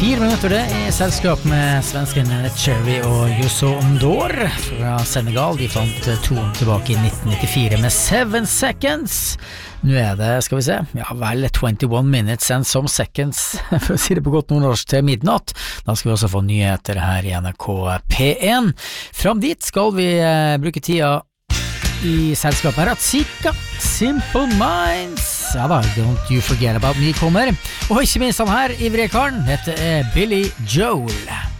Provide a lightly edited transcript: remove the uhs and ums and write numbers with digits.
4 minutter det I selskap med svensken Cherry og Youssou N'Dour fra Senegal. De fant tonen tilbake I 1994 med 7 Seconds. Nå det, skal vi se, ja vel 21 minutes and some seconds, for å si det på godt nordnorsk, til midnatt. Da skal vi også få nyheter her I NRK P1. Fram dit skal vi bruke tida I selskapet Ratzika, Simple Minds. Ja da, Don't You Forget About Me kommer. Og ikke minst han her, ivrige karen, dette Billy Joel.